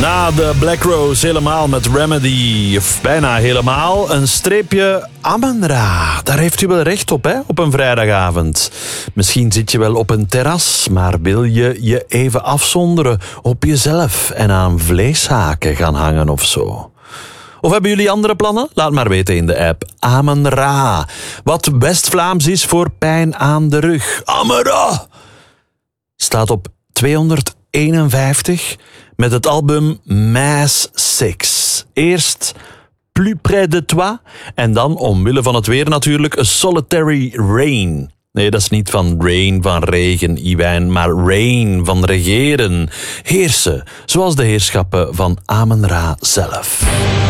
Na de Black Rose helemaal met Remedy, of bijna helemaal, een streepje Amen-Ra. Daar heeft u wel recht op, hè, op een vrijdagavond. Misschien zit je wel op een terras, maar wil je je even afzonderen op jezelf en aan vleeshaken gaan hangen of zo? Of hebben jullie andere plannen? Laat maar weten in de app Amen-Ra. Wat West-Vlaams is voor pijn aan de rug. Amen-Ra! Staat op 251 met het album Mass 6. Eerst Plus près de toi en dan, omwille van het weer natuurlijk, A Solitary Reign. Nee, dat is niet van rain, van regen, Iwijn, maar reign, van regeren. Heersen, zoals de heerschappen van Amen-Ra zelf.